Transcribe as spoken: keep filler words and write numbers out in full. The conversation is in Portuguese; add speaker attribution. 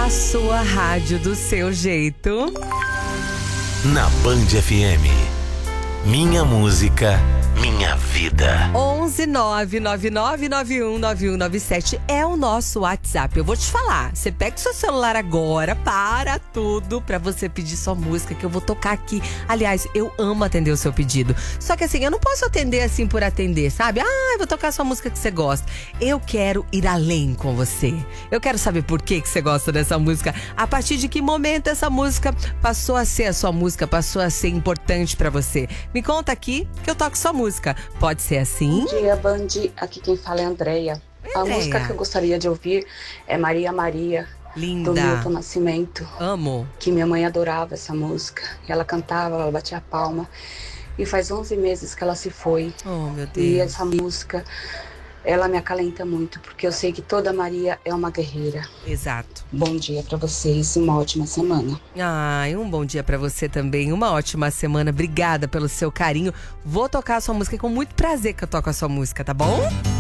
Speaker 1: A sua rádio do seu jeito.
Speaker 2: Na Band F M. Minha música, minha vida.
Speaker 1: onze nove nove nove nove um nove um nove sete é o nosso WhatsApp. Eu vou te falar, você pega o seu celular agora, para tudo pra você pedir sua música que eu vou tocar aqui. Aliás, eu amo atender o seu pedido. Só que assim, eu não posso atender assim por atender, sabe? Ah, eu vou tocar a sua música que você gosta. Eu quero ir além com você. Eu quero saber por que que você gosta dessa música. A partir de que momento essa música passou a ser a sua música, passou a ser importante pra você. Me conta aqui que eu toco sua música. Pode ser assim?
Speaker 3: Bom dia, Band. Aqui quem fala é a Andréia. A
Speaker 1: Andréia.
Speaker 3: música que eu gostaria de ouvir é Maria Maria,
Speaker 1: Linda.
Speaker 3: do Milton Nascimento.
Speaker 1: Amo.
Speaker 3: Que minha mãe adorava essa música. Ela cantava, ela batia a palma. E faz onze meses que ela se foi.
Speaker 1: Oh, meu Deus.
Speaker 3: E essa música, ela me acalenta muito, porque eu sei que toda Maria é uma guerreira.
Speaker 1: Exato.
Speaker 3: Bom dia pra vocês e uma ótima semana.
Speaker 1: Ai, um bom dia pra você também, uma ótima semana. Obrigada pelo seu carinho. Vou tocar a sua música com muito prazer que eu toco a sua música, tá bom?